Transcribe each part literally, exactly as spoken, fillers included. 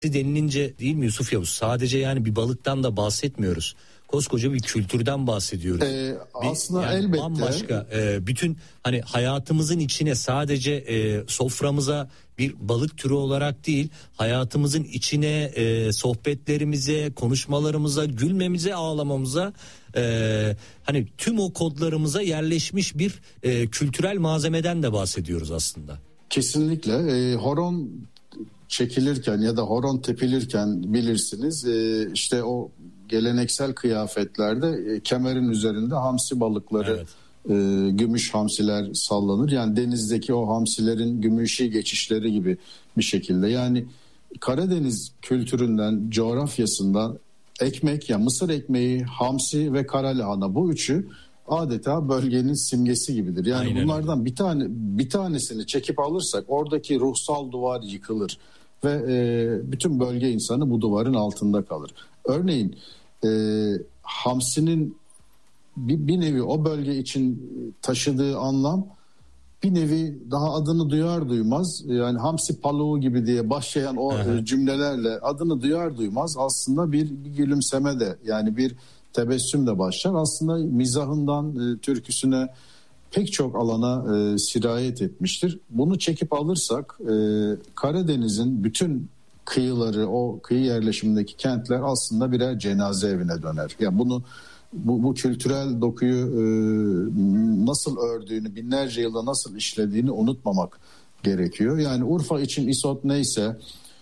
denilince değil mi Yusuf Yavuz? Sadece yani bir balıktan da bahsetmiyoruz. Koskoca bir kültürden bahsediyoruz. Ee, bir, aslında yani elbette. Bambaşka e, bütün hani hayatımızın içine sadece e, soframıza bir balık türü olarak değil, hayatımızın içine e, sohbetlerimize, konuşmalarımıza, gülmemize, ağlamamıza, e, hani tüm o kodlarımıza yerleşmiş bir e, kültürel malzemeden de bahsediyoruz aslında. Kesinlikle. E, horon çekilirken ya da horon tepilirken bilirsiniz e, işte o geleneksel kıyafetlerde e, kemerin üzerinde hamsi balıkları, evet. e, gümüş hamsiler sallanır. Yani denizdeki o hamsilerin gümüşi geçişleri gibi bir şekilde. Yani Karadeniz kültüründen, coğrafyasından ekmek, ya mısır ekmeği, hamsi ve kara lahana, bu üçü adeta bölgenin simgesi gibidir. Yani Aynen. bunlardan bir tane bir tanesini çekip alırsak oradaki ruhsal duvar yıkılır ve e, bütün bölge insanı bu duvarın altında kalır. Örneğin e, hamsinin bir, bir nevi o bölge için taşıdığı anlam, bir nevi daha adını duyar duymaz, yani hamsi paluğu gibi diye başlayan o Aha. cümlelerle adını duyar duymaz aslında bir, bir gülümseme de, yani bir tebessüm de başlar. Aslında mizahından e, türküsüne pek çok alana e, sirayet etmiştir. Bunu çekip alırsak e, Karadeniz'in bütün kıyıları, o kıyı yerleşimindeki kentler aslında birer cenaze evine döner. Ya yani bunu bu, bu kültürel dokuyu e, nasıl ördüğünü, binlerce yılda nasıl işlediğini unutmamak gerekiyor. Yani Urfa için isot neyse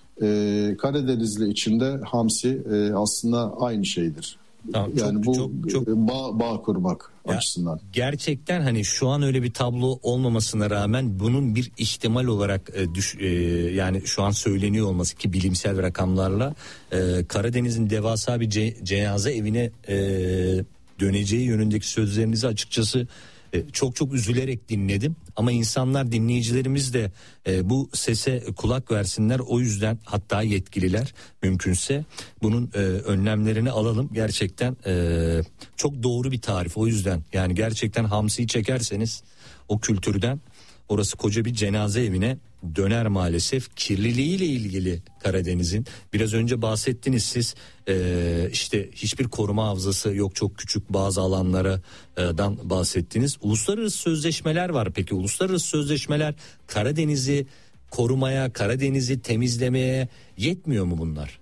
e, Karadenizli için de hamsi e, aslında aynı şeydir. Tamam, yani çok, bu çok, çok... Bağ, bağ kurmak ya, açısından. Gerçekten hani şu an öyle bir tablo olmamasına rağmen bunun bir ihtimal olarak e, düş, e, yani şu an söyleniyor olması ki bilimsel rakamlarla e, Karadeniz'in devasa bir ce, cenaze evine e, döneceği yönündeki sözlerinizi açıkçası e, çok çok üzülerek dinledim. Ama insanlar, dinleyicilerimiz de e, bu sese kulak versinler. O yüzden hatta yetkililer mümkünse bunun e, önlemlerini alalım. Gerçekten e, çok doğru bir tarif. O yüzden yani gerçekten hamsiyi çekerseniz o kültürden orası koca bir cenaze evine döner maalesef. Kirliliğiyle ilgili Karadeniz'in biraz önce bahsettiniz siz, ee, işte hiçbir koruma havzası yok, çok küçük bazı alanlardan bahsettiniz. Uluslararası sözleşmeler var. Peki uluslararası sözleşmeler Karadeniz'i korumaya, Karadeniz'i temizlemeye yetmiyor mu bunlar?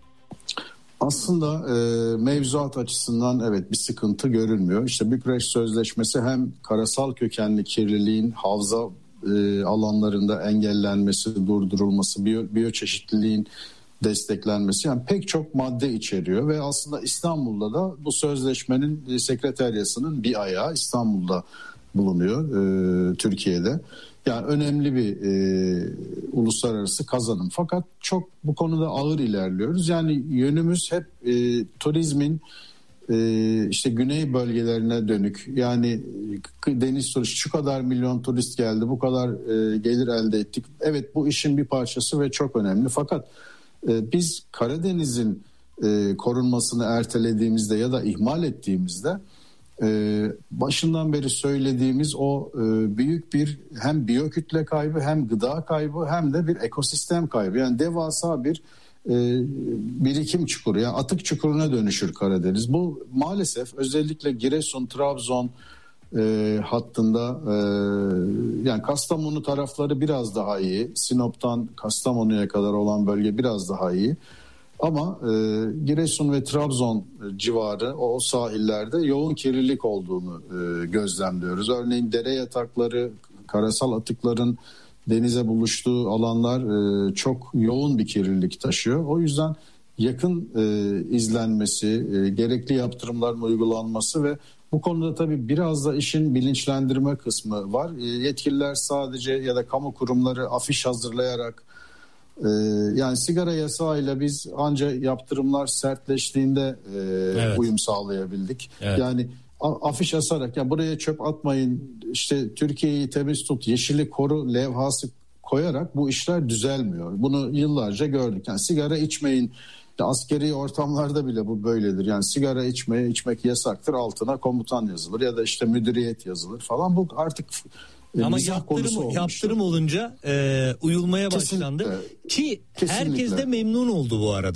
Aslında e, mevzuat açısından evet bir sıkıntı görülmüyor. İşte Bükreş Sözleşmesi hem karasal kökenli kirliliğin havza e, alanlarında engellenmesi, durdurulması, biyo, biyoçeşitliliğin desteklenmesi, yani pek çok madde içeriyor ve aslında İstanbul'da da bu sözleşmenin e, sekreteryasının bir ayağı İstanbul'da bulunuyor, e, Türkiye'de. Yani önemli bir e, uluslararası kazanım. Fakat çok bu konuda ağır ilerliyoruz. Yani yönümüz hep e, turizmin e, işte güney bölgelerine dönük. Yani deniz turisti, şu kadar milyon turist geldi, bu kadar e, gelir elde ettik. Evet, bu işin bir parçası ve çok önemli. Fakat e, biz Karadeniz'in e, korunmasını ertelediğimizde ya da ihmal ettiğimizde Ee, başından beri söylediğimiz o e, büyük bir hem biyokütle kaybı, hem gıda kaybı, hem de bir ekosistem kaybı. Yani devasa bir e, birikim çukuru, yani atık çukuruna dönüşür Karadeniz. Bu maalesef özellikle Giresun, Trabzon e, hattında e, yani Kastamonu tarafları biraz daha iyi. Sinop'tan Kastamonu'ya kadar olan bölge biraz daha iyi. Ama e, Giresun ve Trabzon civarı, o, o sahillerde yoğun kirlilik olduğunu e, gözlemliyoruz. Örneğin dere yatakları, karasal atıkların denize buluştuğu alanlar e, çok yoğun bir kirlilik taşıyor. O yüzden yakın e, izlenmesi, e, gerekli yaptırımların uygulanması ve bu konuda tabii biraz da işin bilinçlendirme kısmı var. E, yetkililer sadece ya da kamu kurumları afiş hazırlayarak, yani sigara yasağıyla biz ancak yaptırımlar sertleştiğinde e, evet. uyum sağlayabildik. Evet. Yani afiş asarak ya buraya çöp atmayın, işte Türkiye'yi temiz tut, yeşili koru levhası koyarak bu işler düzelmiyor. Bunu yıllarca gördük. Yani sigara içmeyin. Askeri ortamlarda bile bu böyledir. Yani sigara içmeye içmek yasaktır, altına komutan yazılır ya da işte müdüriyet yazılır falan. Bu artık Ama yaptırım, yaptırım olunca e, uyulmaya başlandı. Kesinlikle. Ki Kesinlikle. Herkes de memnun oldu bu arada.